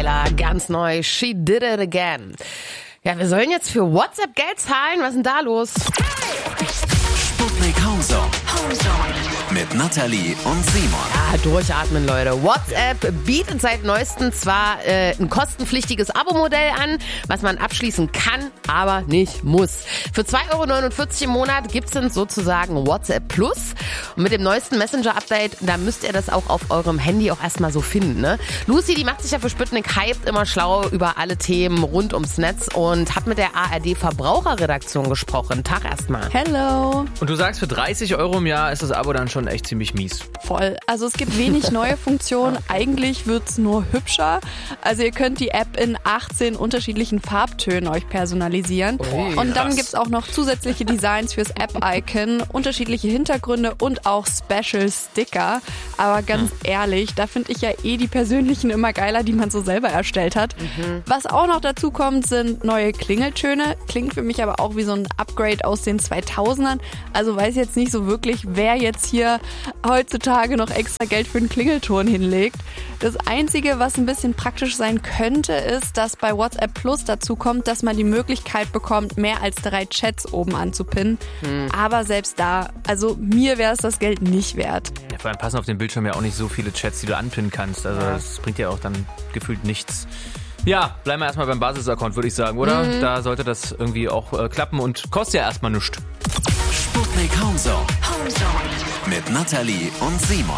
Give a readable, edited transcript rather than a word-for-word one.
Lala, ganz neu, She Did It Again. Ja, wir sollen jetzt für WhatsApp Geld zahlen. Was ist denn da los? Sputnik Homezone. Mit Nathalie und Simon. Ja, durchatmen, Leute. WhatsApp bietet seit neuestem zwar ein kostenpflichtiges Abo-Modell an, was man abschließen kann, aber nicht muss. Für 2,49 € im Monat gibt's dann sozusagen WhatsApp Plus. Und mit dem neuesten Messenger-Update, da müsst ihr das auch auf eurem Handy auch erstmal so finden, ne? Lucy, die macht sich ja für Sputnik Hyped immer schlau über alle Themen rund ums Netz und hat mit der ARD-Verbraucherredaktion gesprochen. Tag erstmal. Hello. Und du sagst, für 30 € im Jahr ist das Abo dann schon echt ziemlich mies. Voll. Also es gibt wenig neue Funktionen. Eigentlich wird's nur hübscher. Also ihr könnt die App in 18 unterschiedlichen Farbtönen euch personalisieren. Und dann gibt's auch noch zusätzliche Designs fürs App-Icon, unterschiedliche Hintergründe und auch Special Sticker. Aber ganz ehrlich, da finde ich ja die persönlichen immer geiler, die man so selber erstellt hat. Was auch noch dazu kommt, sind neue Klingeltöne. Klingt für mich aber auch wie so ein Upgrade aus den 2000ern. Also weiß jetzt nicht so wirklich, wer jetzt hier heutzutage noch extra Geld für einen Klingelton hinlegt. Das Einzige, was ein bisschen praktisch sein könnte, ist, dass bei WhatsApp Plus dazu kommt, dass man die Möglichkeit bekommt, mehr als 3 Chats oben anzupinnen. Aber selbst da, also mir wäre es das Geld nicht wert. Ja, vor allem passen auf dem Bildschirm ja auch nicht so viele Chats, die du anpinnen kannst. Also das bringt ja auch dann gefühlt nichts. Ja, bleiben wir erstmal beim Basis-Account, würde ich sagen, oder? Da sollte das irgendwie auch klappen und kostet ja erstmal nichts. Sputnik Homezone. Mit Nathalie und Simon.